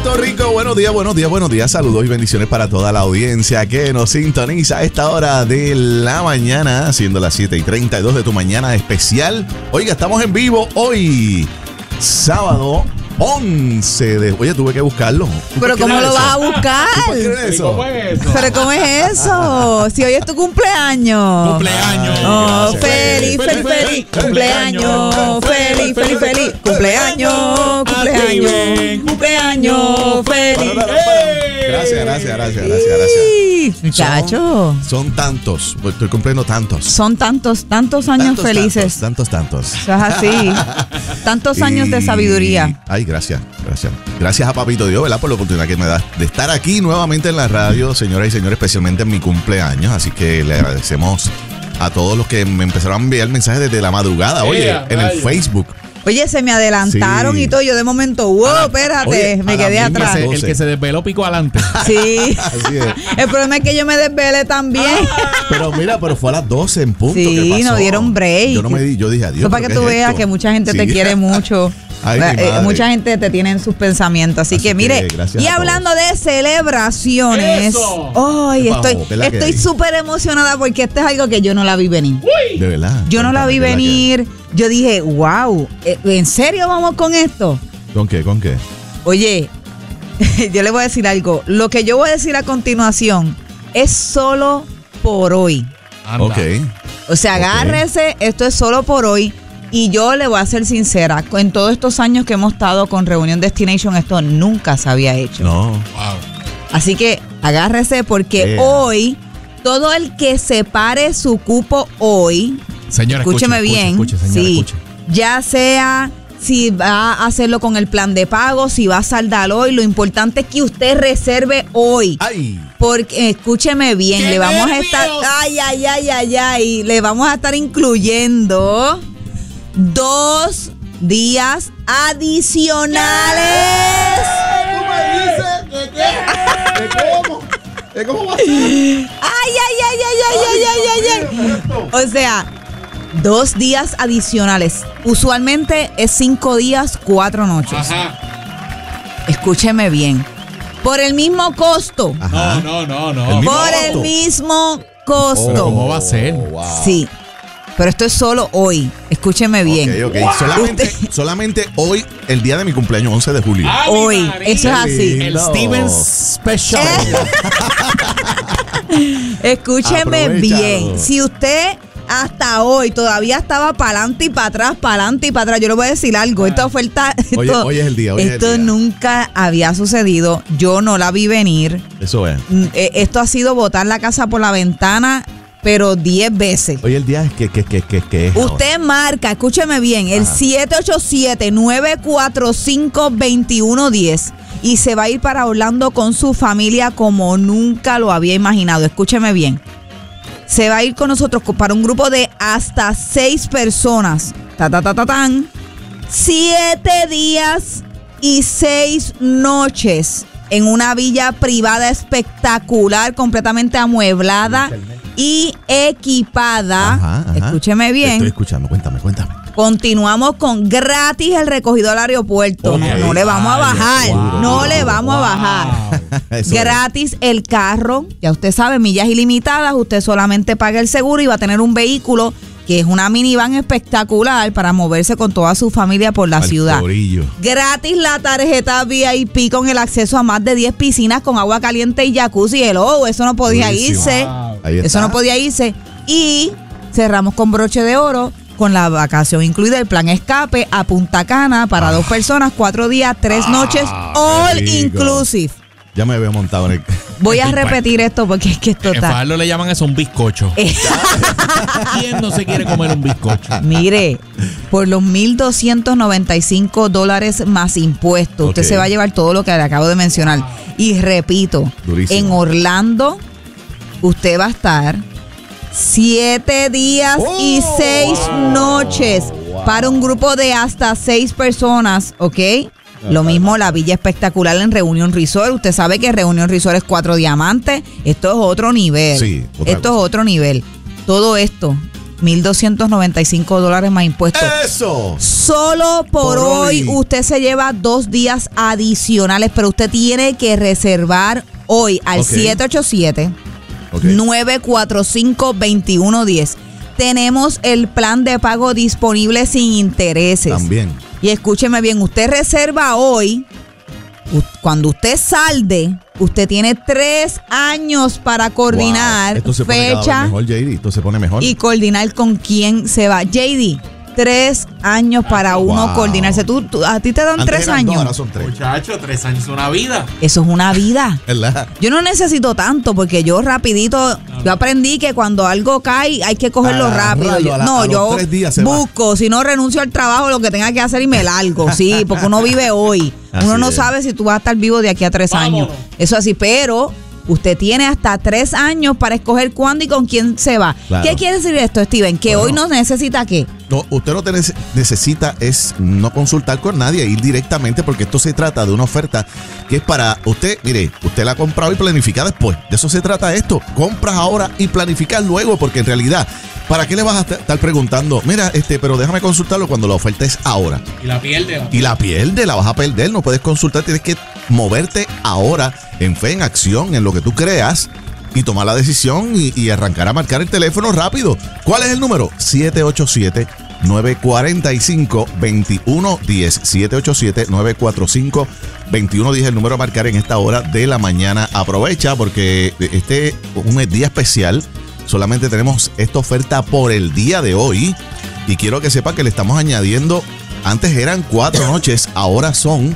Puerto Rico, buenos días, saludos y bendiciones para toda la audiencia que nos sintoniza a esta hora de la mañana, siendo las 7:32 de tu mañana especial. Oiga, estamos en vivo hoy, sábado 11 de... Oye, tuve que buscarlo. ¿Pero cómo lo vas a buscar? ¿Cómo es eso? ¿Pero cómo es eso? Si hoy es tu cumpleaños. Cumpleaños. Oh, feliz cumpleaños. Feliz. Cumpleaños. Feliz. Gracias. Muchacho. Son tantos, pues estoy cumpliendo tantos. Son tantos años felices. Tantos. Eso es así. Tantos años de sabiduría. Ay, gracias. Gracias a Papito Dios, ¿verdad? Por la oportunidad que me da de estar aquí nuevamente en la radio, señoras y señores, especialmente en mi cumpleaños. Así que le agradecemos a todos los que me empezaron a enviar mensajes desde la madrugada, en el Facebook. Oye, se me adelantaron y todo. Yo de momento, espérate, me quedé atrás. El que se desveló pico adelante. Sí. Así es. El problema es que yo me desvelé también. Pero fue a las 12 en punto. Sí, ¿Qué pasó? nos dieron break. Yo dije adiós. Eso para que tú veas que mucha gente te quiere mucho. Ay, mucha gente te tiene en sus pensamientos. Así que mire, y hablando de celebraciones, hoy estoy súper emocionada porque esto es algo que yo no la vi venir. De verdad. Yo no la vi venir. Yo dije, wow, ¿en serio vamos con esto? ¿Con qué? Oye, yo le voy a decir algo. Lo que yo voy a decir a continuación es solo por hoy. Anda. Ok. O sea, agárrese, esto es solo por hoy. Y yo le voy a ser sincera, en todos estos años que hemos estado con Reunión Destination, esto nunca se había hecho. No. Wow. Así que agárrese porque hoy, todo el que separe su cupo hoy, señora, escúcheme bien, escuche, ya sea si va a hacerlo con el plan de pago, si va a saldar hoy, lo importante es que usted reserve hoy. ¡Ay! Porque, escúcheme bien, le vamos a estar, le vamos a estar incluyendo 2 días adicionales. ¿Tú me dices de cómo? ¿De cómo va a ser? Ay. O sea, 2 días adicionales. Usualmente es 5 días, 4 noches. Ajá. Escúcheme bien. Por el mismo costo. Ajá. No. Por el mismo costo. ¿Cómo va a ser? Wow. Sí. Pero esto es solo hoy. Escúcheme bien. Ok. Solamente hoy, el día de mi cumpleaños, 11 de julio. Ay, hoy. María. Eso es así. El Steven Special. Escúcheme Aprovechado. bien. Si usted hasta hoy todavía estaba para adelante y para atrás, yo le voy a decir algo. Esta oferta. Hoy es el día. Esto nunca había sucedido. Yo no la vi venir. Eso es. Esto ha sido botar la casa por la ventana, pero 10 veces. Hoy el día es que es Usted ahora. marca, escúcheme bien, el 787-945-2110 y se va a ir para Orlando con su familia como nunca lo había imaginado. Escúcheme bien. Se va a ir con nosotros para un grupo de hasta 6 personas. 7 días y 6 noches en una villa privada espectacular, completamente amueblada y equipada. Ajá. Escúcheme bien. Estoy escuchando, cuéntame. Continuamos con gratis el recogido al aeropuerto. Ok. No le vamos a bajar. wow. No le vamos a bajar. Eso Gratis el carro. Ya usted sabe, millas ilimitadas. Usted solamente paga el seguro y va a tener un vehículo que es una minivan espectacular para moverse con toda su familia por la ciudad. Corillo. Gratis la tarjeta VIP con el acceso a más de 10 piscinas con agua caliente y jacuzzi. Eso no podía Durísimo. irse. Wow. Ahí está. Eso no podía irse. Y cerramos con broche de oro con la vacación incluida, el plan escape a Punta Cana para 2 personas, 4 días, 3 noches, all rico. inclusive. Ya me había montado en el... Voy a repetir esto porque es que esto En está... Fajardo le llaman eso un bizcocho. ¿Quién no se quiere comer un bizcocho? Mire, por los $1,295 más impuestos, usted Ok. se va a llevar todo lo que le acabo de mencionar. Y repito, Durísimo. en Orlando, usted va a estar 7 días y 6 noches para un grupo de hasta 6 personas, ¿ok? Lo mismo la Villa Espectacular en Reunion Resort. Usted sabe que Reunion Resort es 4 diamantes. Esto es otro nivel. Sí, otra esto cosa. es otro nivel. Todo esto $1,295 más impuestos. ¡Eso! Solo por hoy usted se lleva 2 días adicionales, pero usted tiene que reservar hoy al 787-945-2110. Tenemos el plan de pago disponible sin intereses. También. Y escúcheme bien, usted reserva hoy. Cuando usted salde, usted tiene 3 años para coordinar Esto se pone cada fecha vez mejor, JD. Esto se pone mejor. y coordinar con quién se va. JD, 3 años para uno coordinarse. ¿A ti te dan Antes 3 eran 2, años? ahora son 3. Muchacho, 3 años es una vida. Eso es una vida. ¿Verdad? Yo no necesito tanto porque yo rapidito, yo aprendí que cuando algo cae hay que cogerlo rápido. Agarrarlo a los 3 días se busco, si no renuncio al trabajo, lo que tenga que hacer y me largo, sí, porque uno vive hoy. Así Uno no es. sabe si tú vas a estar vivo de aquí a 3 años. Eso así, pero usted tiene hasta 3 años para escoger cuándo y con quién se va. Claro. ¿Qué quiere decir esto, Steven? Que hoy no necesita qué. No, usted no necesita es no consultar con nadie, ir directamente, porque esto se trata de una oferta que es para usted. Mire, usted la ha comprado y planifica después. De eso se trata esto. Compras ahora y planificas luego, porque en realidad, ¿para qué le vas a estar preguntando? Mira, pero déjame consultarlo cuando la oferta es ahora. Y la pierde. Y la pierdes, la vas a perder, no puedes consultar, tienes que moverte ahora en fe, en acción, en lo que tú creas y tomar la decisión y arrancar a marcar el teléfono rápido. ¿Cuál es el número? 787-945-2110. 787-945-2110, el número a marcar en esta hora de la mañana. Aprovecha porque este es un día especial. Solamente tenemos esta oferta por el día de hoy. Y quiero que sepa que le estamos añadiendo, antes eran 4 noches, ahora son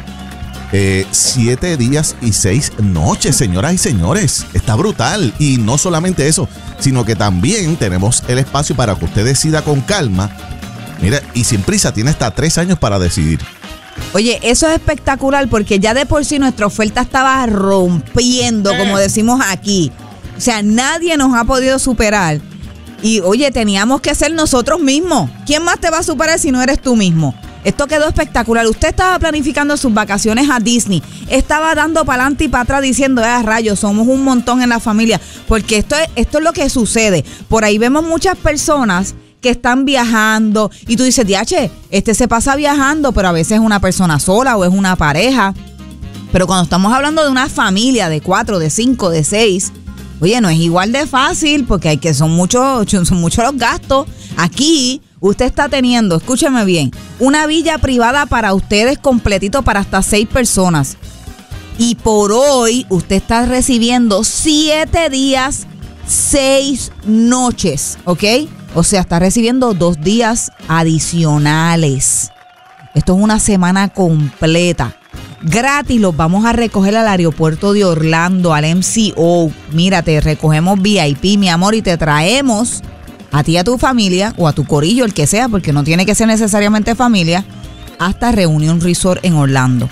7 días y 6 noches, señoras y señores. Está brutal. Y no solamente eso, sino que también tenemos el espacio para que usted decida con calma. Mira, y sin prisa, tiene hasta 3 años para decidir. Oye, eso es espectacular porque ya de por sí nuestra oferta estaba rompiendo, como decimos aquí. O sea, nadie nos ha podido superar. Y oye, teníamos que ser nosotros mismos. ¿Quién más te va a superar si no eres tú mismo? Esto quedó espectacular. Usted estaba planificando sus vacaciones a Disney. Estaba dando para adelante y para atrás diciendo, rayos, somos un montón en la familia. Porque esto es lo que sucede. Por ahí vemos muchas personas que están viajando y tú dices, diache, se pasa viajando, pero a veces es una persona sola o es una pareja. Pero cuando estamos hablando de una familia de 4, de 5, de 6, oye, no es igual de fácil porque son muchos los gastos. Aquí usted está teniendo, escúcheme bien, una villa privada para ustedes completito para hasta 6 personas. Y por hoy usted está recibiendo 7 días, 6 noches, ¿ok? O sea, está recibiendo 2 días adicionales. Esto es una semana completa. Gratis los vamos a recoger al aeropuerto de Orlando, al MCO. Mira, te recogemos VIP, mi amor, y te traemos a ti y a tu familia, o a tu corillo, el que sea, porque no tiene que ser necesariamente familia, hasta Reunion Resort en Orlando.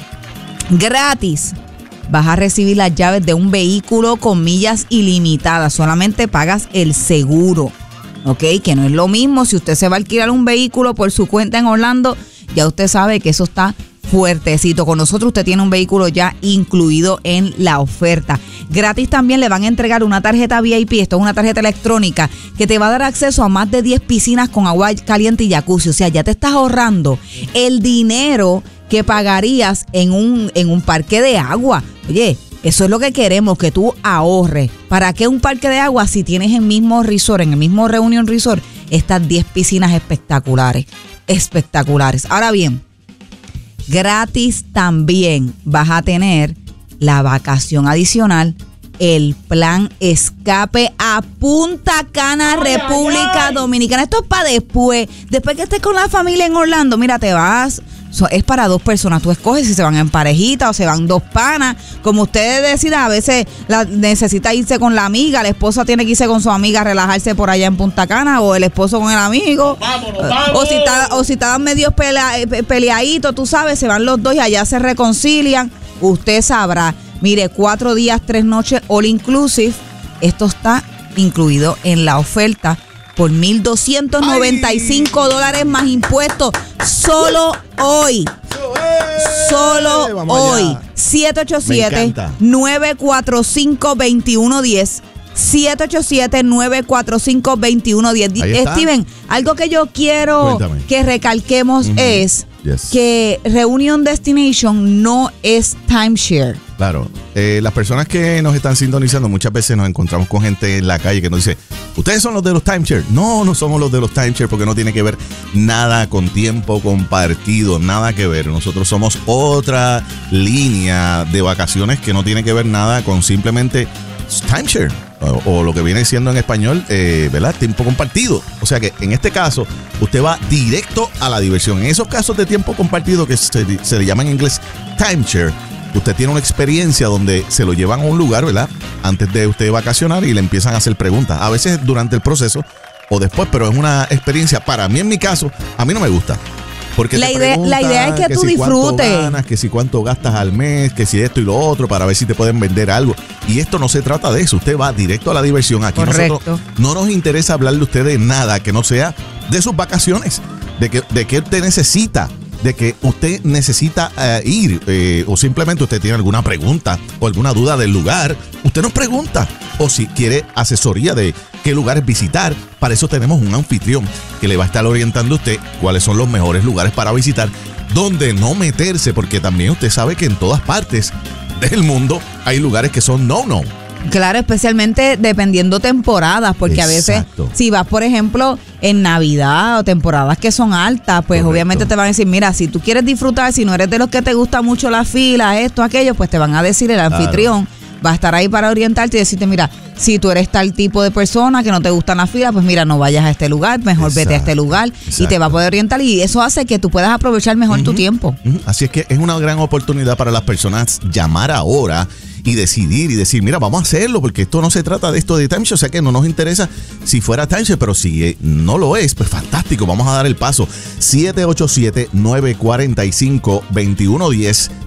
Gratis. Vas a recibir las llaves de un vehículo con millas ilimitadas. Solamente pagas el seguro, ¿ok? Que no es lo mismo si usted se va a alquilar un vehículo por su cuenta en Orlando. Ya usted sabe que eso está fuertecito. Con nosotros usted tiene un vehículo ya incluido en la oferta. Gratis también le van a entregar una tarjeta VIP, esto es una tarjeta electrónica que te va a dar acceso a más de 10 piscinas con agua caliente y jacuzzi. O sea, ya te estás ahorrando el dinero que pagarías en un parque de agua. Oye, eso es lo que queremos, que tú ahorres. ¿Para qué un parque de agua si tienes el mismo resort, en el mismo Reunion Resort, estas 10 piscinas espectaculares? Espectaculares. Ahora bien, gratis también vas a tener la vacación adicional, el plan escape a Punta Cana, República Dominicana. Esto es para después que estés con la familia en Orlando. Mira, te vas, es para 2 personas. Tú escoges si se van en parejita o se van 2 panas. Como ustedes decidan, a veces necesita irse con la amiga, la esposa tiene que irse con su amiga a relajarse por allá en Punta Cana, o el esposo con el amigo. Vámonos. O si estaban medio peleaditos, tú sabes, se van los dos y allá se reconcilian. Usted sabrá. Mire, 4 días, 3 noches, all inclusive. Esto está incluido en la oferta por $1,295 más impuestos. Solo hoy. Solo Vamos hoy. allá. 787-945-2110. 787-945-2110. Ahí está. Steven, algo que yo quiero Cuéntame. que recalquemos es que Reunion Destination no es timeshare. Claro, las personas que nos están sintonizando, muchas veces nos encontramos con gente en la calle que nos dice, ¿ustedes son los de los timeshare? No, no somos los de los timeshare porque no tiene que ver nada con tiempo compartido, nada que ver. Nosotros somos otra línea de vacaciones que no tiene que ver nada con simplemente timeshare o lo que viene siendo en español, ¿verdad? Tiempo compartido. O sea que en este caso, usted va directo a la diversión. En esos casos de tiempo compartido que se le llama en inglés timeshare, usted tiene una experiencia donde se lo llevan a un lugar, ¿verdad? Antes de usted vacacionar y le empiezan a hacer preguntas. A veces durante el proceso o después, pero es una experiencia, para mí en mi caso, a mí no me gusta. Porque la idea es que tú disfrutes. Cuánto ganas, que si cuánto gastas al mes, que si esto y lo otro, para ver si te pueden vender algo. Y esto no se trata de eso. Usted va directo a la diversión. Aquí nosotros no nos interesa hablarle a usted de nada que no sea de sus vacaciones, de que usted necesita, de que usted necesita ir o simplemente usted tiene alguna pregunta o alguna duda del lugar, usted nos pregunta. O si quiere asesoría de qué lugares visitar, para eso tenemos un anfitrión que le va a estar orientando a usted cuáles son los mejores lugares para visitar, dónde no meterse, porque también usted sabe que en todas partes del mundo hay lugares que son no. Claro, especialmente dependiendo temporadas, porque Exacto. A veces si vas, por ejemplo, en Navidad o temporadas que son altas, pues Correcto. Obviamente te van a decir, mira, si tú quieres disfrutar, si no eres de los que te gusta mucho la fila, esto, aquello, pues te van a decir el anfitrión. Va a estar ahí para orientarte y decirte, mira, si tú eres tal tipo de persona que no te gustan las filas, pues mira, no vayas a este lugar, mejor vete a este lugar. Y te va a poder orientar y eso hace que tú puedas aprovechar mejor tu tiempo. Así es que es una gran oportunidad para las personas llamar ahora y decidir y decir, mira, vamos a hacerlo porque esto no se trata de esto de timeshare, o sea que no nos interesa si fuera timeshare, pero si no lo es, pues fantástico, vamos a dar el paso. 787-945-2110,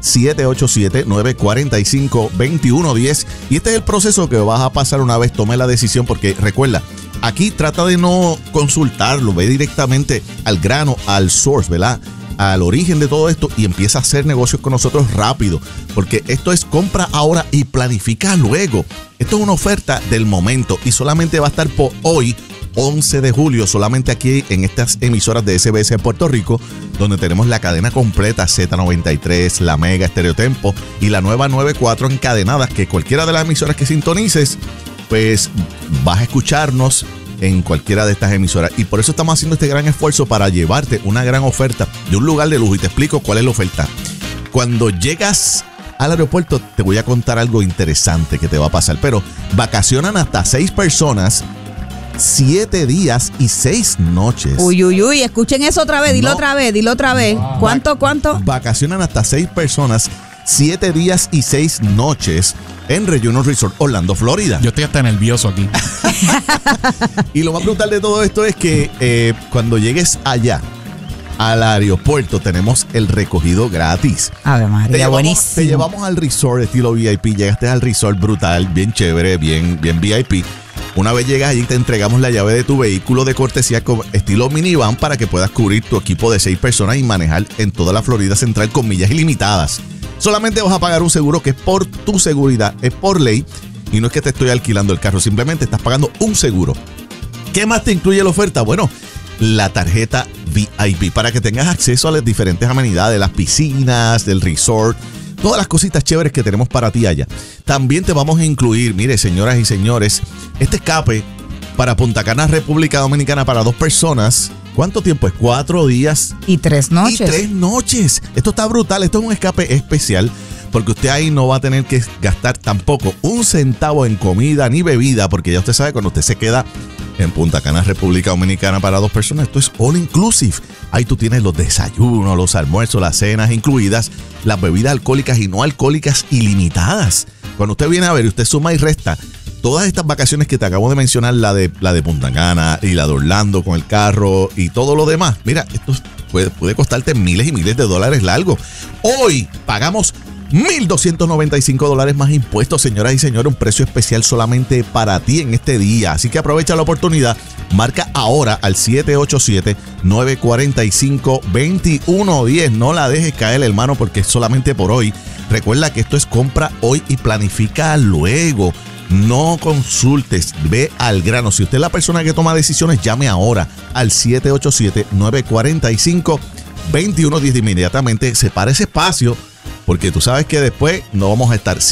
787-945-2110, y este es el proceso que vas a pasar una vez tome la decisión, porque recuerda, aquí trata de no consultarlo, ve directamente al grano, al source, ¿verdad? Al origen de todo esto y empieza a hacer negocios con nosotros rápido, porque esto es compra ahora y planifica luego. Esto es una oferta del momento y solamente va a estar por hoy, 11 de julio, solamente aquí en estas emisoras de SBS en Puerto Rico, donde tenemos la cadena completa Z93, la Mega, Stereo Tempo y la nueva 94 encadenadas, que cualquiera de las emisoras que sintonices, pues vas a escucharnos en cualquiera de estas emisoras. Y por eso estamos haciendo este gran esfuerzo para llevarte una gran oferta de un lugar de lujo. Y te explico cuál es la oferta. Cuando llegas al aeropuerto, te voy a contar algo interesante que te va a pasar. Pero vacacionan hasta 6 personas, 7 días y 6 noches. Uy, escuchen eso otra vez, dilo otra vez. Wow. ¿Cuánto? Vacacionan hasta 6 personas, 7 días y 6 noches en Reunion Resort, Orlando, Florida. Yo estoy hasta nervioso aquí. Y lo más brutal de todo esto es que cuando llegues allá al aeropuerto tenemos el recogido gratis. Ave María, buenísimo. Te llevamos al resort estilo VIP. Llegaste al resort brutal, bien chévere, bien VIP. Una vez llegas allí te entregamos la llave de tu vehículo de cortesía estilo minivan para que puedas cubrir tu equipo de 6 personas y manejar en toda la Florida Central con millas ilimitadas. Solamente vas a pagar un seguro que es por tu seguridad, es por ley, y no es que te estoy alquilando el carro, simplemente estás pagando un seguro. ¿Qué más te incluye la oferta? Bueno, la tarjeta VIP para que tengas acceso a las diferentes amenidades, las piscinas, del resort, todas las cositas chéveres que tenemos para ti allá. También te vamos a incluir, mire, señoras y señores, este escape para Punta Cana, República Dominicana para 2 personas. ¿Cuánto tiempo es? 4 días. Y 3 noches. Y 3 noches. Esto está brutal. Esto es un escape especial porque usted ahí no va a tener que gastar tampoco un centavo en comida ni bebida, porque ya usted sabe, cuando usted se queda en Punta Cana, República Dominicana para 2 personas, esto es all inclusive. Ahí tú tienes los desayunos, los almuerzos, las cenas incluidas, las bebidas alcohólicas y no alcohólicas ilimitadas. Cuando usted viene a ver y usted suma y resta todas estas vacaciones que te acabo de mencionar, la de Punta Cana y la de Orlando con el carro y todo lo demás, mira, esto puede costarte miles y miles de dólares largos. Hoy pagamos $1,295 más impuestos, señoras y señores, un precio especial solamente para ti en este día. Así que aprovecha la oportunidad, marca ahora al 787-945-2110. No la dejes caer, hermano, porque es solamente por hoy. Recuerda que esto es compra hoy y planifica luego. No consultes, ve al grano. Si usted es la persona que toma decisiones, llame ahora al 787-945-2110. Inmediatamente separa ese espacio, porque tú sabes que después no vamos a estar.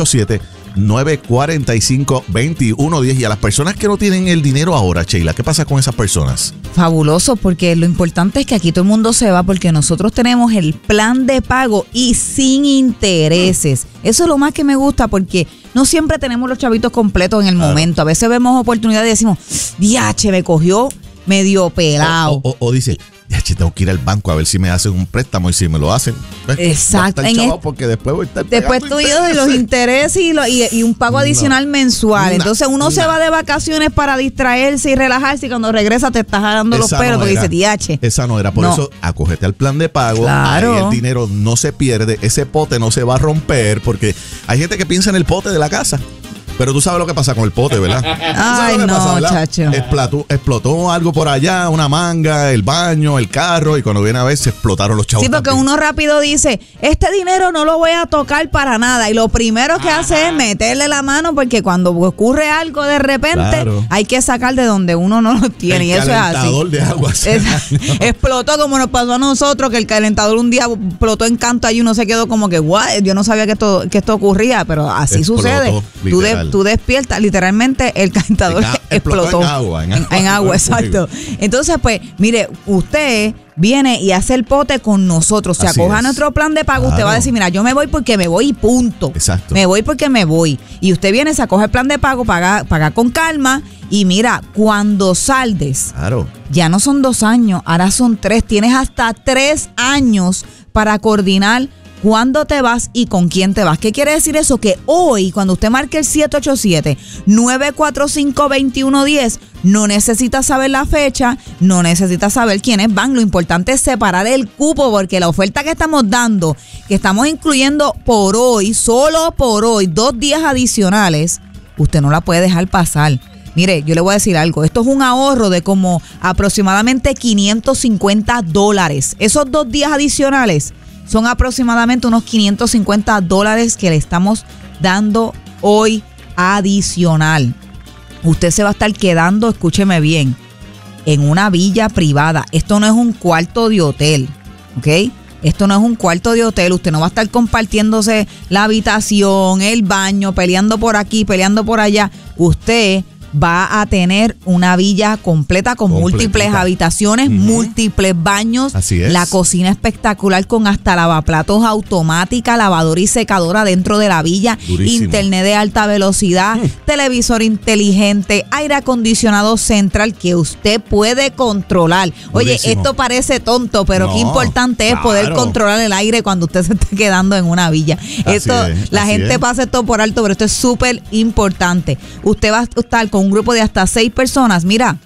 787-945-2110. Y a las personas que no tienen el dinero ahora, Sheila, ¿qué pasa con esas personas? Fabuloso, porque lo importante es que aquí todo el mundo se va porque nosotros tenemos el plan de pago y sin intereses. Eso es lo más que me gusta, porque no siempre tenemos los chavitos completos en el momento. A veces vemos oportunidades y decimos, diache, me cogió medio pelado. O dice, diache, tengo que ir al banco a ver si me hacen un préstamo, y si me lo hacen, exacto. Porque después voy a estar después tú de los intereses y un pago adicional mensual. Entonces uno se va de vacaciones para distraerse y relajarse, y cuando regresa te estás jalando los pelos porque dice, diache. Esa no era. Por eso, acógete al plan de pago. Claro. Ahí el dinero no se pierde, ese pote no se va a romper, porque hay gente que piensa en el pote de la casa. Pero tú sabes lo que pasa con el pote, ¿verdad? Ay, no, chacho. Explotó algo por allá, una manga, el baño, el carro, y cuando viene a ver se explotaron los chavos. Sí, porque uno rápido dice, este dinero no lo voy a tocar para nada. Y lo primero que hace es meterle la mano, porque cuando ocurre algo de repente, hay que sacar de donde uno no lo tiene. Y eso es así. El calentador de agua. Explotó como nos pasó a nosotros, que el calentador un día explotó en canto y uno se quedó como que, guay, yo no sabía que esto ocurría, pero así sucede. Tú despiertas, literalmente el calentador explotó en agua, exacto. Entonces, pues, mire, usted viene y hace el pote con nosotros. Se acoja a nuestro plan de pago. Usted va a decir, mira, yo me voy porque me voy y punto. Exacto. Me voy porque me voy. Y usted viene, se acoge el plan de pago, paga con calma. Y mira, cuando saldes, ya no son 2 años, ahora son 3. Tienes hasta 3 años para coordinar cuándo te vas y con quién te vas. ¿Qué quiere decir eso? Que hoy, cuando usted marque el 787-945-2110, no necesita saber la fecha, no necesita saber quiénes van. Lo importante es separar el cupo, porque la oferta que estamos dando, que estamos incluyendo por hoy, solo por hoy, 2 días adicionales, usted no la puede dejar pasar. Mire, yo le voy a decir algo. Esto es un ahorro de como aproximadamente $550. Esos 2 días adicionales son aproximadamente unos $550 que le estamos dando hoy adicional. Usted se va a estar quedando, escúcheme bien, en una villa privada. Esto no es un cuarto de hotel, ¿ok? Esto no es un cuarto de hotel. Usted no va a estar compartiéndose la habitación, el baño, peleando por aquí, peleando por allá. Usted va a tener una villa completa con múltiples habitaciones, múltiples baños. Así es. La cocina espectacular con hasta lavaplatos automática, lavadora y secadora dentro de la villa. Durísimo. Internet de alta velocidad, televisor inteligente, aire acondicionado central que usted puede controlar. Oye, Durísimo. esto parece tonto, pero qué importante es poder controlar el aire cuando usted se está quedando en una villa. La gente pasa esto por alto, pero esto es súper importante. Usted va a estar con un grupo de hasta 6 personas. Mira,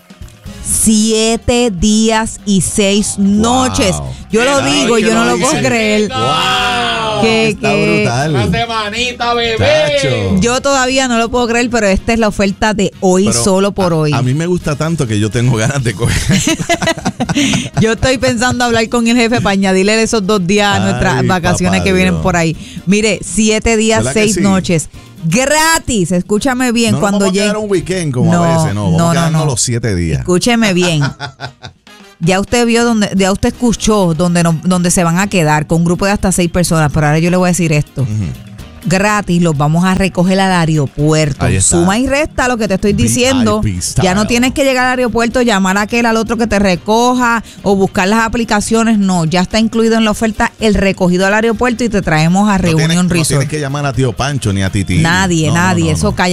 7 días y 6 noches. Yo lo digo, yo no lo puedo creer. ¡Wow! Está brutal. Una semanita, bebé. Tacho. Yo todavía no lo puedo creer, pero esta es la oferta de hoy, pero solo por hoy. A mí me gusta tanto que yo tengo ganas de coger. Yo estoy pensando hablar con el jefe para añadirle esos 2 días a nuestras vacaciones que vienen por ahí. Mire, 7 días, 6 noches. Gratis, escúchame bien. No cuando llegue. No vamos a quedar un weekend como a veces, no. Vamos a quedarnos los 7 días. Escúcheme bien. Ya usted vio ya usted escuchó donde se van a quedar con un grupo de hasta 6 personas. Pero ahora yo le voy a decir esto. Gratis, los vamos a recoger al aeropuerto. Suma y resta lo que te estoy diciendo. Ya no tienes que llegar al aeropuerto, llamar a aquel al otro que te recoja o buscar las aplicaciones. No, ya está incluido en la oferta el recogido al aeropuerto y te traemos a Reunion Resort. No tienes que llamar a tío Pancho ni a Titi. Nadie. Eso calla.